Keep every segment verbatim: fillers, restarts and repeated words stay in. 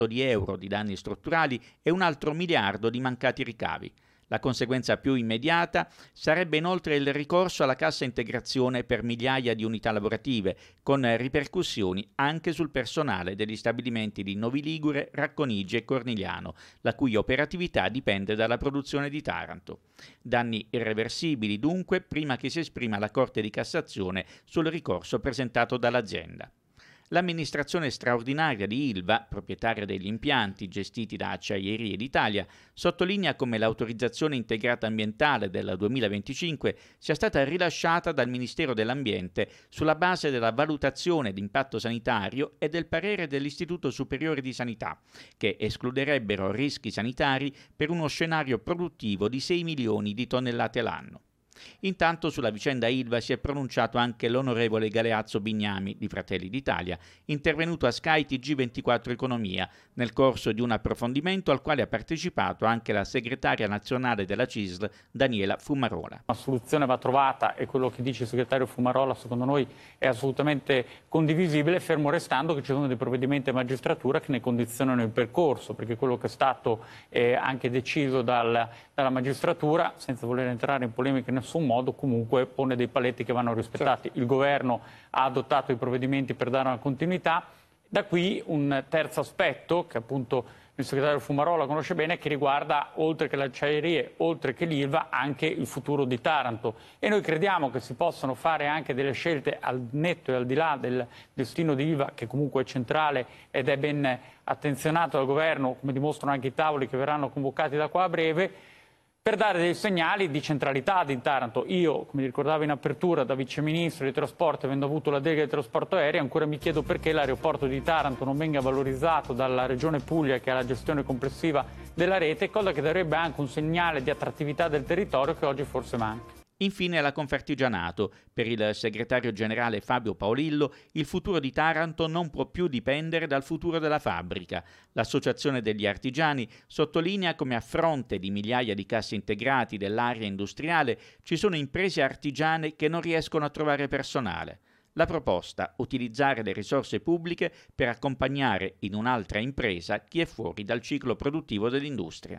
di euro di danni strutturali e un altro miliardo di mancati ricavi. La conseguenza più immediata sarebbe inoltre il ricorso alla cassa integrazione per migliaia di unità lavorative, con ripercussioni anche sul personale degli stabilimenti di Novi Ligure, Racconigi e Cornigliano, la cui operatività dipende dalla produzione di Taranto. Danni irreversibili dunque prima che si esprima la Corte di Cassazione sul ricorso presentato dall'azienda. L'amministrazione straordinaria di Ilva, proprietaria degli impianti gestiti da Acciaierie d'Italia, sottolinea come l'autorizzazione integrata ambientale del duemilaventicinque sia stata rilasciata dal Ministero dell'Ambiente sulla base della valutazione di impatto sanitario e del parere dell'Istituto Superiore di Sanità, che escluderebbero rischi sanitari per uno scenario produttivo di sei milioni di tonnellate l'anno. Intanto sulla vicenda Ilva si è pronunciato anche l'onorevole Galeazzo Bignami di Fratelli d'Italia, intervenuto a Sky T G ventiquattro Economia nel corso di un approfondimento al quale ha partecipato anche la segretaria nazionale della C I S L Daniela Fumarola. Una soluzione va trovata e quello che dice il segretario Fumarola secondo noi è assolutamente condivisibile, fermo restando che ci sono dei provvedimenti a magistratura che ne condizionano il percorso, perché quello che è stato eh, anche deciso dal, dalla magistratura, senza voler entrare in polemiche in nessun modo, comunque pone dei paletti che vanno rispettati. Certo. Il governo ha adottato i provvedimenti per dare una continuità. Da qui un terzo aspetto che appunto il segretario Fumarola conosce bene, che riguarda, oltre che le acciaierie, oltre che l'Ilva, anche il futuro di Taranto. E noi crediamo che si possano fare anche delle scelte al netto e al di là del destino di Ilva, che comunque è centrale ed è ben attenzionato dal governo, come dimostrano anche i tavoli che verranno convocati da qua a breve, per dare dei segnali di centralità di Taranto. Io, come ricordavo in apertura, da viceministro dei trasporti, avendo avuto la delega del trasporto aereo, ancora mi chiedo perché l'aeroporto di Taranto non venga valorizzato dalla Regione Puglia, che ha la gestione complessiva della rete, cosa che darebbe anche un segnale di attrattività del territorio che oggi forse manca. Infine la Confartigianato. Per il segretario generale Fabio Paolillo, il futuro di Taranto non può più dipendere dal futuro della fabbrica. L'Associazione degli Artigiani sottolinea come a fronte di migliaia di cassi integrati dell'area industriale ci sono imprese artigiane che non riescono a trovare personale. La proposta: utilizzare le risorse pubbliche per accompagnare in un'altra impresa chi è fuori dal ciclo produttivo dell'industria.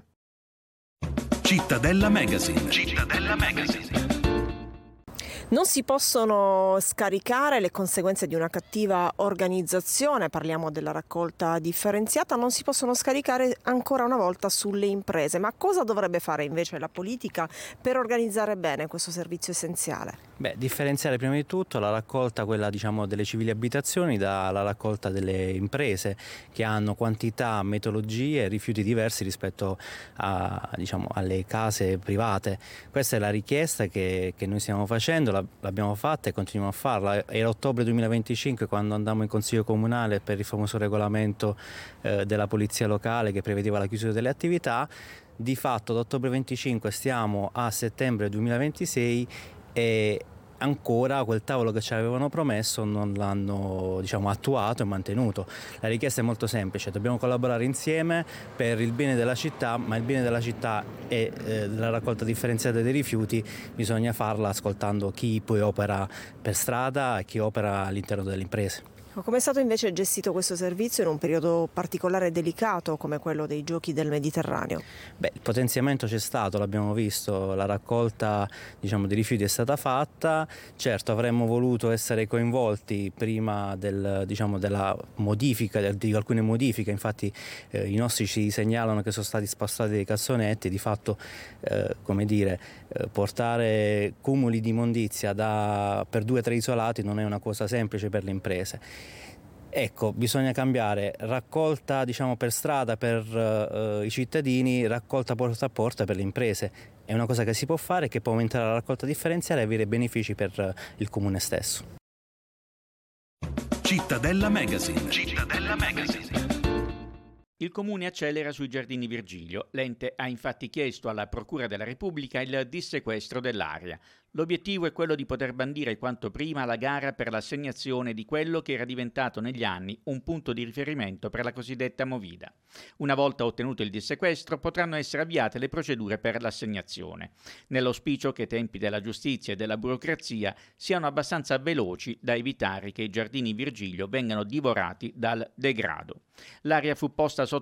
Cittadella Magazine. Cittadella Magazine. Non si possono scaricare le conseguenze di una cattiva organizzazione, parliamo della raccolta differenziata, non si possono scaricare ancora una volta sulle imprese. Ma cosa dovrebbe fare invece la politica per organizzare bene questo servizio essenziale? Beh, differenziare prima di tutto la raccolta, quella diciamo delle civili abitazioni, dalla raccolta delle imprese, che hanno quantità, metodologie e rifiuti diversi rispetto a, diciamo, alle case private. Questa è la richiesta che, che noi stiamo facendo. L'abbiamo fatta e continuiamo a farla. Era ottobre duemilaventicinque quando andammo in consiglio comunale per il famoso regolamento eh, della polizia locale che prevedeva la chiusura delle attività. Di fatto da ottobre venticinque stiamo a settembre duemilaventisei e ancora quel tavolo che ci avevano promesso non l'hanno diciamo, attuato e mantenuto. La richiesta è molto semplice: dobbiamo collaborare insieme per il bene della città, ma il bene della città e eh, la raccolta differenziata dei rifiuti bisogna farla ascoltando chi poi opera per strada e chi opera all'interno delle imprese. Come è stato invece gestito questo servizio in un periodo particolare e delicato come quello dei Giochi del Mediterraneo? Beh, il potenziamento c'è stato, l'abbiamo visto, la raccolta diciamo, dei rifiuti è stata fatta. Certo, avremmo voluto essere coinvolti prima del, diciamo, della modifica, di alcune modifiche, infatti eh, i nostri ci segnalano che sono stati spostati dei cassonetti, di fatto eh, come dire, eh, portare cumuli di immondizia da, per due o tre isolati non è una cosa semplice per le imprese. Ecco, bisogna cambiare raccolta diciamo, per strada per uh, i cittadini, raccolta porta a porta per le imprese. È una cosa che si può fare, che può aumentare la raccolta differenziale e avere benefici per uh, il comune stesso. Cittadella Magazine. Cittadella Magazine. Il Comune accelera sui Giardini Virgilio. L'ente ha infatti chiesto alla Procura della Repubblica il dissequestro dell'area. L'obiettivo è quello di poter bandire quanto prima la gara per l'assegnazione di quello che era diventato negli anni un punto di riferimento per la cosiddetta movida. Una volta ottenuto il dissequestro potranno essere avviate le procedure per l'assegnazione, nell'auspicio che i tempi della giustizia e della burocrazia siano abbastanza veloci da evitare che i giardini Virgilio vengano divorati dal degrado. L'area fu posta sotto